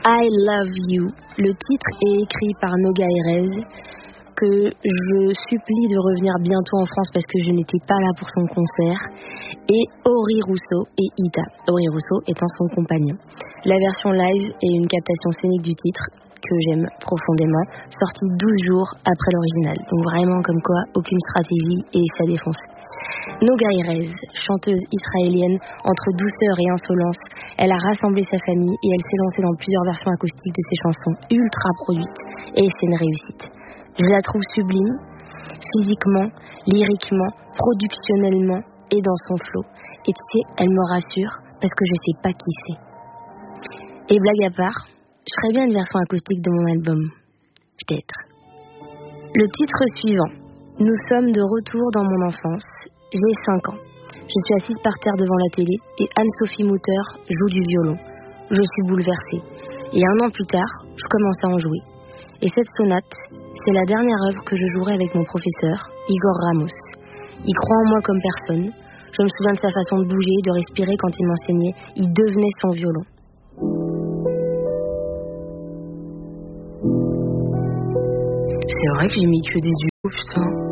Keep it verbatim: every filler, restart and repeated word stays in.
I Love You. Le titre est écrit par Noga Erez, que je supplie de revenir bientôt en France parce que je n'étais pas là pour son concert, et Ori Rousseau et Ida, Ori Rousseau étant son compagnon. La version live est une captation scénique du titre, que j'aime profondément, sortie douze jours après l'original. Donc vraiment comme quoi, aucune stratégie et ça défonce. Noga Erez, chanteuse israélienne entre douceur et insolence, elle a rassemblé sa famille et elle s'est lancée dans plusieurs versions acoustiques de ses chansons ultra produites, et c'est une réussite. Je la trouve sublime, physiquement, lyriquement, productionnellement et dans son flow. Et tu sais, elle me rassure parce que je sais pas qui c'est. Et blague à part, je ferais bien une version acoustique de mon album. Peut-être. Le titre suivant. Nous sommes de retour dans mon enfance. J'ai cinq ans. Je suis assise par terre devant la télé et Anne-Sophie Mutter joue du violon. Je suis bouleversée. Et un an plus tard, je commence à en jouer. Et cette sonate, c'est la dernière œuvre que je jouerai avec mon professeur, Igor Ramos. Il croit en moi comme personne. Je me souviens de sa façon de bouger, de respirer quand il m'enseignait. Il devenait son violon. C'est vrai que j'ai mis que des duos, putain.